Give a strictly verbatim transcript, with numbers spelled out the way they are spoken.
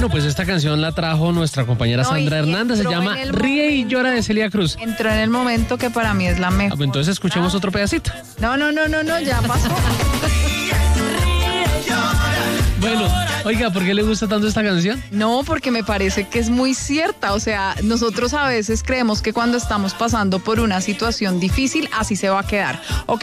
Bueno, pues esta canción la trajo nuestra compañera No, Sandra y Hernández, se entró llama en el Ríe y momento. llora de Celia Cruz. Entró en el momento que para mí es la Ah, mejor. pues entonces escuchemos otro pedacito. No, no, no, no, no, ya pasó. Bueno, oiga, ¿por qué le gusta tanto esta canción? No, porque me parece que es muy cierta. O sea, nosotros a veces creemos que cuando estamos pasando por una situación difícil, así se va a quedar. O